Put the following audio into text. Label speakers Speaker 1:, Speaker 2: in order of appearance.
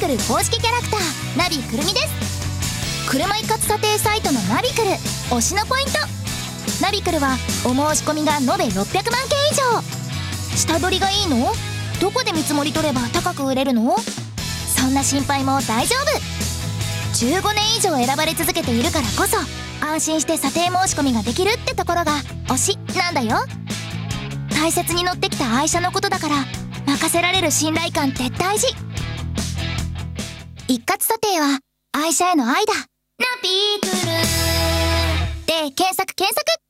Speaker 1: ル公式キャラクターナビくるみです。車一括査定サイトのナビクル推しのポイント。ナビクルはお申し込みが延べ600万件以上。下取りがいいの？どこで見積もり取れば高く売れるの？そんな心配も大丈夫。15年以上選ばれ続けているからこそ安心して査定申し込みができるってところが推しなんだよ。大切に乗ってきた愛車のことだから任せられる信頼感って大事。一括査定は愛車への愛だ。ナビクルで検索。